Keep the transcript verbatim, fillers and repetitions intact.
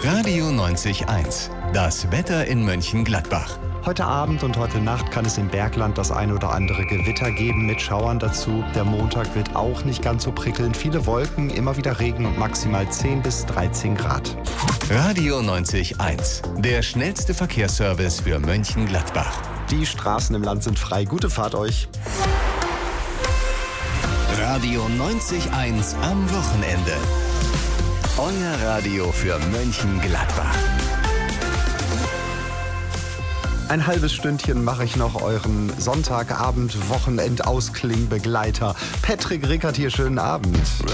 Radio neunzig eins. Das Wetter in Mönchengladbach. Heute Abend und heute Nacht kann es im Bergland das ein oder andere Gewitter geben mit Schauern dazu. Der Montag wird auch nicht ganz so prickelnd. Viele Wolken, immer wieder Regen und maximal zehn bis dreizehn Grad. Radio neunzig eins. Der schnellste Verkehrsservice für Mönchengladbach. Die Straßen im Land sind frei. Gute Fahrt euch. Radio neunzig eins am Wochenende. Euer Radio für Mönchengladbach. Ein halbes Stündchen mache ich noch euren Sonntagabend-Wochenendausklingbegleiter. Patrick Rickert hier, schönen Abend.